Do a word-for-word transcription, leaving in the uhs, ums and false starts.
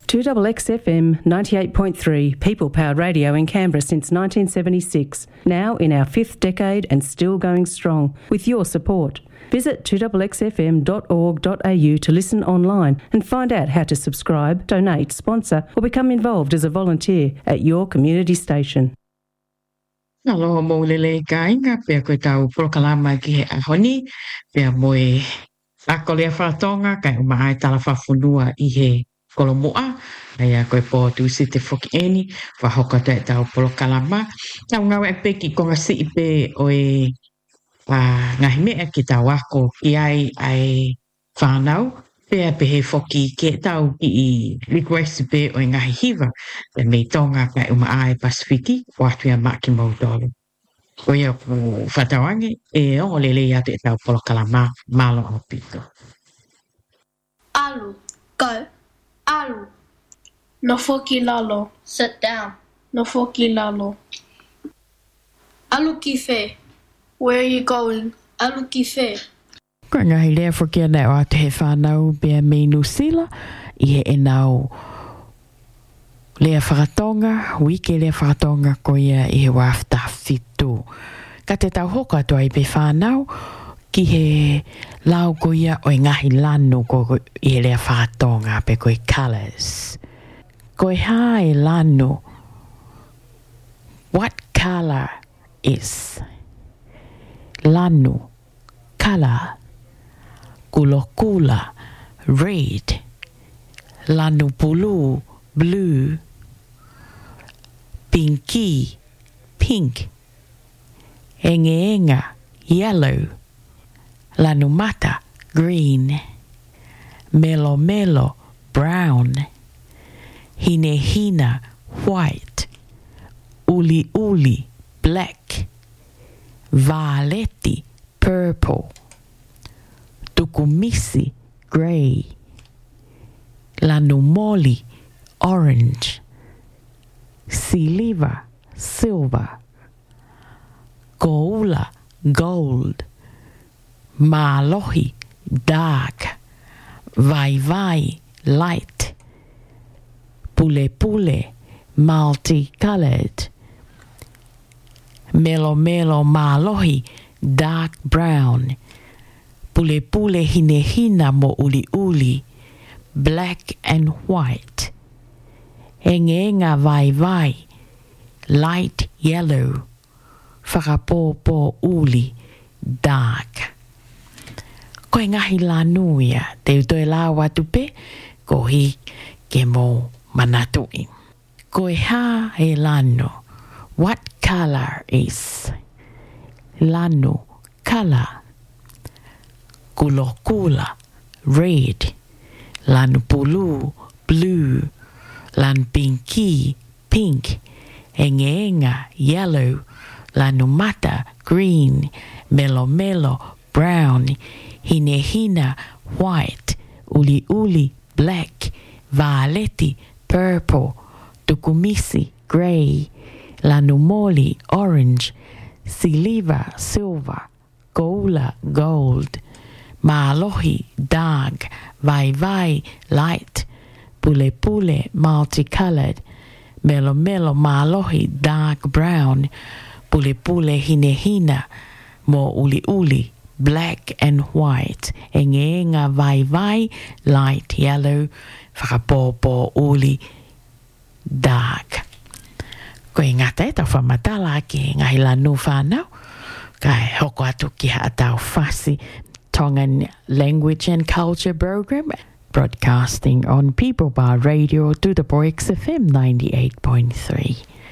two X X F M ninety-eight point three, people-powered radio in Canberra since nineteen seventy-six, now in our fifth decade and still going strong, with your support. Visit two X X F M dot org dot a u to listen online and find out how to subscribe, donate, sponsor or become involved as a volunteer at your community station. Aloha mo lele kainga pia koe tau prokalama ki he ahoni pia moe ako lea whātonga kai umaai tala whawhunua i he kolomoa ai a koe po tu si te whoki eni whahoka te tau prokalama tau ngawe e peki konga si i pe o e uh, ngahi mea ki tau ako i ai ai whanau pia pe he whoki ke tau ki i request pe o i ngahi hiva te mei tonga kai umaai Pasifiki watuia maki mautolo. Ko ia whatawangi e o lele ia te tau polokalama malo o pito. Alu, go. Alu. No foki lalo. Sit down. No foki lalo. Alu ki fe. Where are you going? Alu ki fe. Ko ngahi lea whoki ana o te he whanau bea me Nusila i he e nau lea whakatonga, wike lea whakatonga ko ia i he wafta fitu. Ka te tau hoka toa i pe whanau ki he lau ko ia o i ngahi lanu ko i he lea whakatonga pe ko i colours. Ko i ha e lanu, what colour is? Lanu, colour. Kulokula, red. Lanu pulu, blue. Pinky, pink. Enge enga, yellow. Lanu mata, green. Melo melo, brown. Hine hina, white. Uli uli, black. Violetti, purple. Tukumisi, grey. Lanumoli, orange. Siliva, silver. Koula, gold. Malohi, dark. Vai vai, light. Pule pule, multicolored. Melo melo malohi, dark brown. Pule pule hine hina mo uli uli, black and white. Enge enga vai vai, light yellow. Whakapo po uli, dark. Ko e ngahi la nuia, te utoe la watu pe, ko hi ke mo manatui. Ko e ha e lano, what colour is? Lano, colour. Kulokula, red. Lan pulu, blue. Lan pinky, pink. Enge enga, yellow. Lanumata, green. Melo melo, brown. Hine hina, white. Uli uli, black. Violetti, purple. Tukumisi, grey. Lanumoli, orange. Siliva, silver. Koula, gold. Malohi, dark. Vai vai, light. Pule pule, multicolored. Melo melo, malohi, dark brown. Pule pule, hine hina. Mo uli uli, black and white. Enge enga vai vai, light yellow. Whakapopo uli, dark. Ko e ngata e tau whamatala ki ngahi lanu whanau. Kai hoko atu ki ha tau whasi. Tongan Language and Culture Program, broadcasting on People Bar Radio to the X F M ninety-eight point three.